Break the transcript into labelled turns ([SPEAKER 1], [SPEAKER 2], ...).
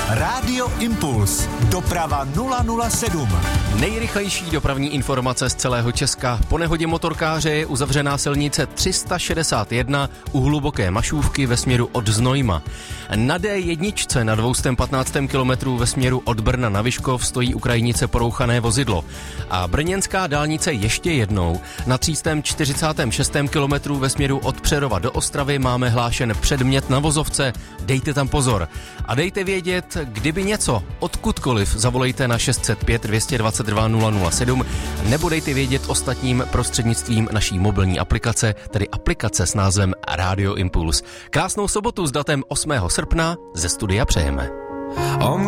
[SPEAKER 1] Rádio Impuls. Doprava 007.
[SPEAKER 2] Nejrychlejší dopravní informace z celého Česka. Po nehodě motorkáře je uzavřená silnice 361 u Hluboké Mašůvky ve směru od Znojma. Na D1 na 215 kilometru ve směru od Brna na Vyškov stojí u krajnice porouchané vozidlo. A brněnská dálnice ještě jednou. Na 346 kilometru ve směru od Přerova do Ostravy máme hlášen předmět na vozovce. Dejte tam pozor. A dejte vědět, kdyby něco, odkudkoliv, zavolejte na 605 222 007 nebo dejte vědět ostatním prostřednictvím naší mobilní aplikace, tedy aplikace s názvem Radio Impuls. Krásnou sobotu s datem 8. srpna ze studia přejeme.